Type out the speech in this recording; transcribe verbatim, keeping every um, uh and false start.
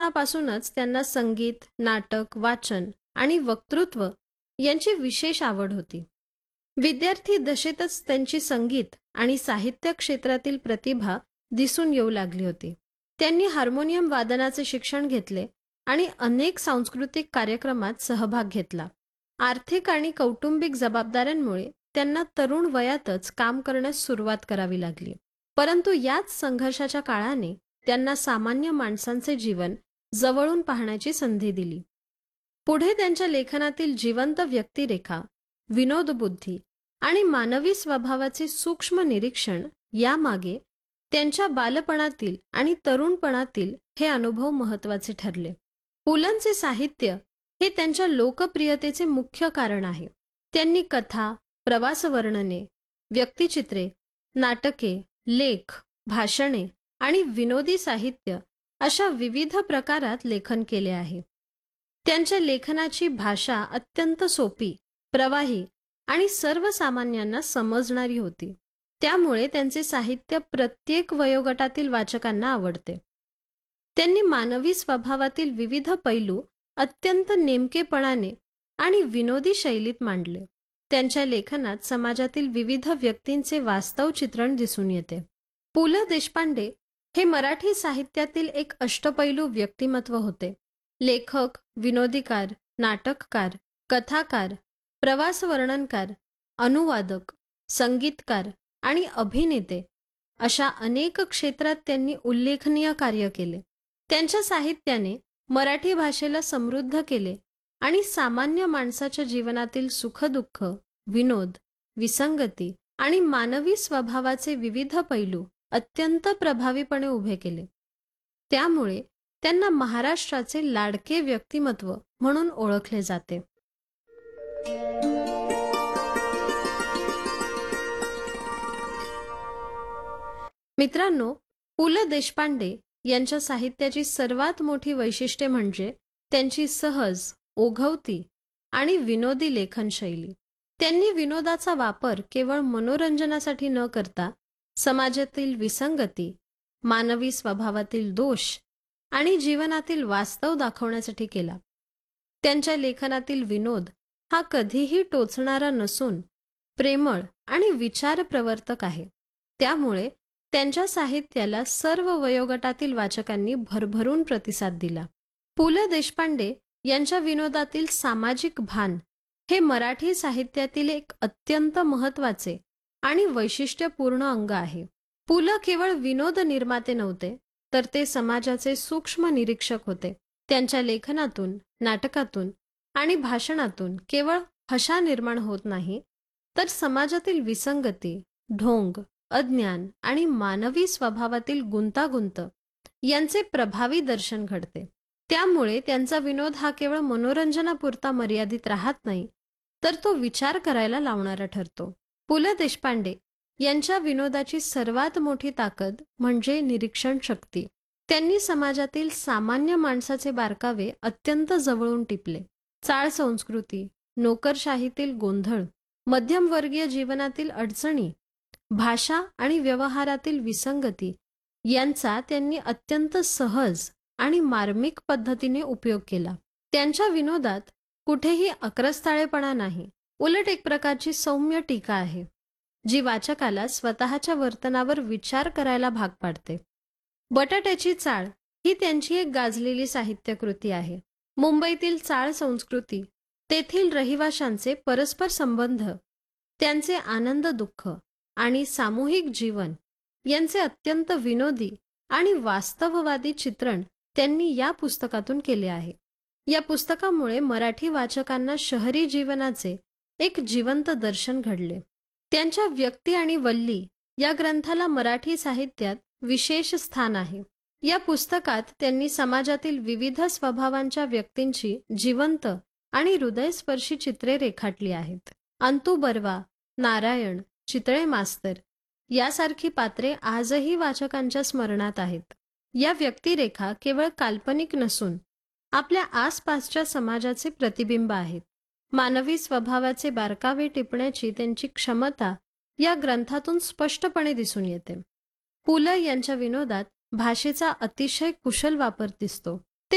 लहानपणापासूनच त्यांना संगीत, नाटक, वाचन आणि वक्तृत्व यांची विशेष आवड होती. विद्यार्थी दशेतच त्यांची संगीत आणि साहित्य क्षेत्रातील प्रतिभा दिसून येऊ लागली होती. त्यांनी हार्मोनियम वादनाचे शिक्षण घेतले आणि अनेक सांस्कृतिक कार्यक्रमात सहभाग घेतला. आर्थिक आणि कौटुंबिक जबाबदाऱ्यांमुळे त्यांना तरुण वयातच काम करण्यास सुरुवात करावी लागली. परंतु याच संघर्षाच्या काळाने त्यांना सामान्य माणसांचे जीवन जवळून पाहण्याची संधी दिली. पुढे त्यांच्या लेखनातील जिवंत व्यक्तिरेखा, विनोदबुद्धी आणि मानवी स्वभावाचे सूक्ष्म निरीक्षण यामागे त्यांच्या बालपणातील आणि तरुणपणातील हे अनुभव महत्त्वाचे ठरले. पुलंचे साहित्य हे त्यांच्या लोकप्रियतेचे मुख्य कारण आहे. त्यांनी कथा, प्रवासवर्णने, व्यक्तिचित्रे, नाटके, लेख, भाषणे आणि विनोदी साहित्य अशा विविध प्रकारात लेखन केले आहे. त्यांच्या लेखनाची भाषा अत्यंत सोपी, प्रवाही आणि सर्वसामान्यांना समजणारी होती. त्यामुळे त्यांचे साहित्य प्रत्येक वयोगटातील वाचकांना आवडते. त्यांनी मानवी स्वभावातील विविध पैलू अत्यंत नेमकेपणाने आणि विनोदी शैलीत मांडले. त्यांच्या लेखनात समाजातील विविध व्यक्तींचे वास्तव चित्रण दिसून येते. पु ल देशपांडे हे मराठी साहित्यातील एक अष्टपैलू व्यक्तिमत्व होते. लेखक, विनोदीकार, नाटककार, कथाकार, प्रवासवर्णनकार, अनुवादक, संगीतकार आणि अभिनेते अशा अनेक क्षेत्रात त्यांनी उल्लेखनीय कार्य केले. त्यांच्या साहित्याने मराठी भाषेला समृद्ध केले आणि सामान्य माणसाच्या जीवनातील सुखदुःख, विनोद, विसंगती आणि मानवी स्वभावाचे विविध पैलू अत्यंत प्रभावीपणे उभे केले. त्यामुळे त्यांना महाराष्ट्राचे लाडके व्यक्तिमत्व म्हणून ओळखले जाते. मित्रांनो, पु ल देशपांडे यांच्या साहित्याची सर्वात मोठी वैशिष्ट्ये म्हणजे त्यांची सहज, ओघवती आणि विनोदी लेखनशैली. त्यांनी विनोदाचा वापर केवळ मनोरंजनासाठी न करता समाजातील विसंगती, मानवी स्वभावातील दोष आणि जीवनातील वास्तव दाखवण्यासाठी केला. त्यांच्या लेखनातील विनोद हा कधीही टोचणारा नसून प्रेमळ आणि विचारप्रवर्तक आहे. त्यामुळे त्यांच्या साहित्याला सर्व वयोगटातील वाचकांनी भरभरून प्रतिसाद दिला. पु ल देशपांडे यांच्या विनोदातील सामाजिक भान हे मराठी साहित्यातील एक अत्यंत महत्त्वाचे आणि वैशिष्ट्यपूर्ण अंग आहे. पु ल केवळ विनोद निर्माते नव्हते, तर ते समाजाचे सूक्ष्म निरीक्षक होते. त्यांच्या लेखनातून, नाटकातून आणि भाषणातून केवळ हशा निर्माण होत नाही, तर समाजातील विसंगती, ढोंग, अज्ञान आणि मानवी स्वभावातील गुंतागुंत यांचे प्रभावी दर्शन घडते. त्यामुळे त्यांचा विनोद हा केवळ मनोरंजनापुरता मर्यादित राहत नाही, तर तो विचार करायला लावणारा ठरतो. पु ल देशपांडे यांच्या विनोदाची सर्वात मोठी ताकद म्हणजे निरीक्षण शक्ती. त्यांनी समाजातील सामान्य माणसाचे बारकावे अत्यंत जवळून टिपले. चाळ संस्कृती, नोकरशाहीतील गोंधळ, मध्यमवर्गीय जीवनातील अडचणी, भाषा आणि व्यवहारातील विसंगती यांचा त्यांनी अत्यंत सहज आणि मार्मिक पद्धतीने उपयोग केला. त्यांच्या विनोदात कुठेही अक्रस्ताळेपणा नाही, उलट एक प्रकारची सौम्य टीका आहे, जी वाचकाला स्वतःच्या वर्तनावर विचार करायला भाग पाडते. बटाट्याची चाळ ही त्यांची एक गाजलेली साहित्यकृती आहे. मुंबईतील चाळ संस्कृती, तेथील रहिवाशांचे परस्पर संबंध, त्यांचे आनंद दुःख आणि सामूहिक जीवन यांचे अत्यंत विनोदी आणि वास्तववादी चित्रण त्यांनी या पुस्तकातून केले आहे. या पुस्तकामुळे मराठी वाचकांना शहरी जीवनाचे एक जिवंत दर्शन घडले. त्यांच्या व्यक्ती आणि वल्ली या ग्रंथाला मराठी साहित्यात विशेष स्थान आहे. या पुस्तकात त्यांनी समाजातील विविध स्वभावांच्या व्यक्तींची जिवंत आणि हृदयस्पर्शी चित्रे रेखाटली आहेत. अंतू बर्वा, नारायण, चितळे मास्तर यासारखी पात्रे आजही वाचकांच्या स्मरणात आहेत. या व्यक्तिरेखा केवळ काल्पनिक नसून आपल्या आसपासच्या समाजाचे प्रतिबिंब आहेत. मानवी स्वभावाचे बारकावे टिपण्याची त्यांची क्षमता या ग्रंथातून स्पष्टपणे दिसून येते. पु ल यांच्या विनोदात भाषेचा अतिशय कुशल वापर दिसतो.